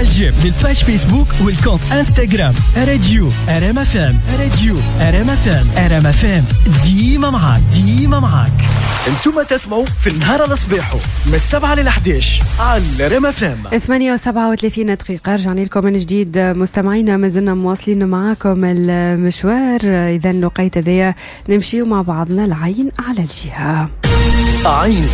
الجيم للباج فيسبوك والكونت انستغرام راديو ار ام اف ام. راديو ار ام اف ام. ار ام اف ام ديما معاك. انتم تسمعوا في النهار الصباحو من 7 ل 11 على ار ام اف ام. 8:37 دقيقة. رجعنا لكم من جديد مستمعينا، ما زلنا مواصلين معاكم المشوار. إذا لقيت ذي نمشي مع بعضنا العين على الجهة. عين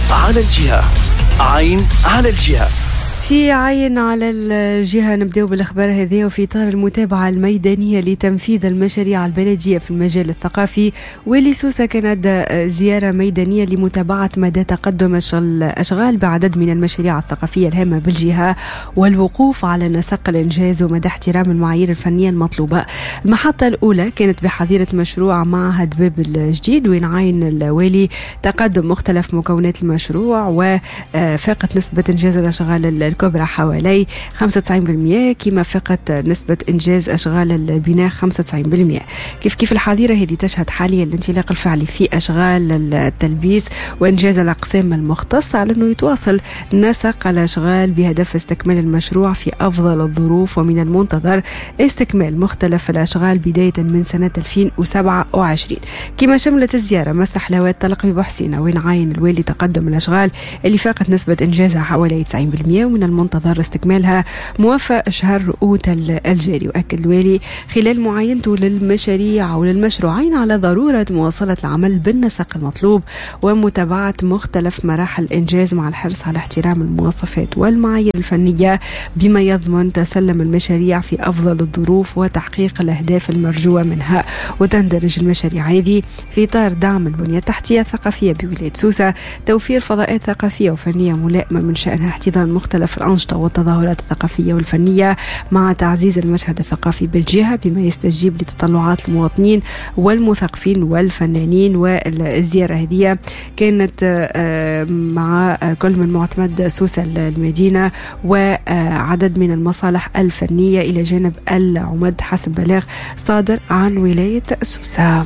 على الجهة. في عين على الجهة نبدأ بالأخبار هذه. وفي إطار المتابعة الميدانية لتنفيذ المشاريع البلدية في المجال الثقافي، واللي سوسة كانت زيارة ميدانية لمتابعة مدى تقدم الأشغال بعدد من المشاريع الثقافية الهامة بالجهة، والوقوف على نسق الإنجاز ومدى احترام المعايير الفنية المطلوبة. المحطة الأولى كانت بحظيرة مشروع معهد باب الجديد، وين عاين الوالي تقدم مختلف مكونات المشروع وفاقت نسبة إنجاز الأشغال الكبرى حوالي 95%، كما فقط نسبة إنجاز أشغال البناء 95%. كيف الحظيرة هذه تشهد حاليا الانطلاق الفعلي في أشغال التلبيس وإنجاز الأقسام المختصة، على أنه يتواصل نسق الأشغال بهدف استكمال المشروع في أفضل الظروف، ومن المنتظر استكمال مختلف الأشغال بداية من سنة 2027. كما شملت الزيارة مسرح لوات طلق بحسينة، وين عاين الوالي تقدم الأشغال اللي فاقت نسبة إنجازها حوالي 90%، ومن المنتظر استكمالها موافق شهر رؤوت الجاري. وأكد الوالي خلال معاينته للمشاريع وللمشروعين على ضرورة مواصلة العمل بالنسق المطلوب ومتابعة مختلف مراحل الإنجاز مع الحرص على احترام المواصفات والمعايير الفنية، بما يضمن تسلم المشاريع في أفضل الظروف وتحقيق الأهداف المرجوة منها. وتندرج المشاريع هذه في إطار دعم البنية التحتية الثقافية بولاية سوسة، توفير فضاءات ثقافية وفنية ملائمة من شأنها احتضان مختلف الأنشطة والتظاهرات الثقافية والفنية، مع تعزيز المشهد الثقافي بالجهة بما يستجيب لتطلعات المواطنين والمثقفين والفنانين. والزيارة هذه كانت مع كل من معتمد سوسة المدينة وعدد من المصالح الفنية إلى جانب العمد حسب بلاغ صادر عن ولاية سوسة.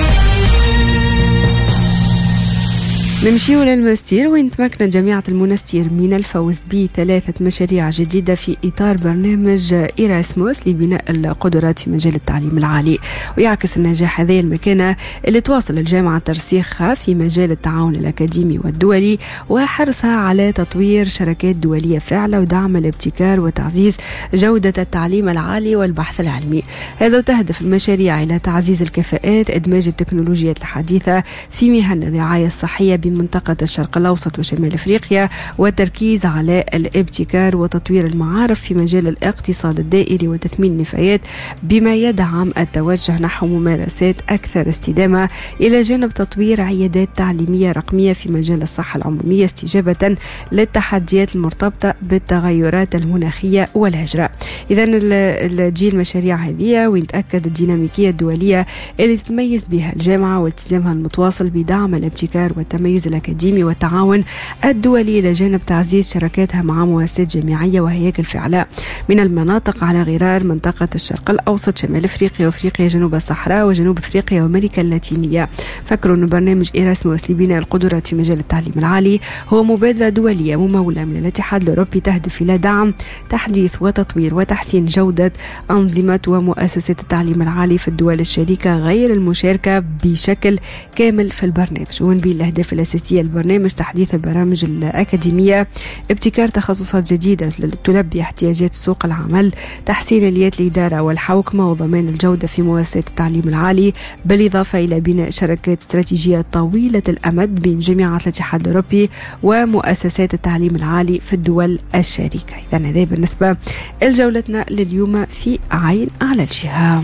نمشيو للمنستير، وين تمكن جامعة المنستير من الفوز ب3 مشاريع جديدة في إطار برنامج إيراسموس لبناء القدرات في مجال التعليم العالي. ويعكس النجاح هذه المكانة اللي تواصل الجامعة ترسيخها في مجال التعاون الأكاديمي والدولي، وحرصها على تطوير شركات دولية فاعلة ودعم الابتكار وتعزيز جودة التعليم العالي والبحث العلمي. هذا تهدف المشاريع إلى تعزيز الكفاءات، إدماج التكنولوجيات الحديثة في مهن الرعاية الصحية بمنطقة الشرق الأوسط وشمال أفريقيا، والتركيز على الابتكار وتطوير المعارف في مجال الاقتصاد الدائري وتثمين النفايات، بما يدعم التوجه نحو ممارسات أكثر استدامة، إلى جانب تطوير عيادات تعليمية رقمية في مجال الصحة العمومية استجابة للتحديات المرتبطة بالتغيرات المناخية والهجرة. إذن الجيل المشاريع هذه وين تأكد الديناميكية الدولية اللي تتميز بها الجامعة والتزامها المتواصل بدعم الابتكار والتميز الأكاديمي والتعاون الدولي، إلى جانب تعزيز شراكاتها مع مؤسسات جامعية وهياكل فعلاء من المناطق على غرار منطقة الشرق الأوسط، شمال أفريقيا وأفريقيا جنوب الصحراء وجنوب أفريقيا وأمريكا اللاتينية. فكروا أن برنامج إيراسموس لبناء القدرات في مجال التعليم العالي هو مبادرة دولية ممولة من الاتحاد الأوروبي تهدف إلى دعم تحديث وتطوير وتحسين جودة أنظمة ومؤسسات التعليم العالي في الدول الشريكة غير المشاركة بشكل كامل في البرنامج. ومن بين الأهداف الأساسية للبرنامج تحديث البرامج الأكاديمية، ابتكار تخصصات جديدة تلبي احتياجات سوق العمل، تحسين آليات الإدارة والحوكمة وضمان الجودة في مؤسسات التعليم العالي، بالإضافة إلى بناء شراكات استراتيجية طويلة الأمد بين جامعات الاتحاد الأوروبي ومؤسسات التعليم العالي في الدول الشريكة. إذن هذا بالنسبة لجولتنا لليوم في عين على الجهة.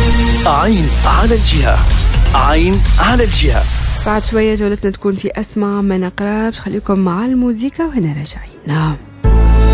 عين على الجهة. بعد شوية جولتنا تكون في أسمع ما نقرأ، خليكم مع الموسيقى وهنا راجعين.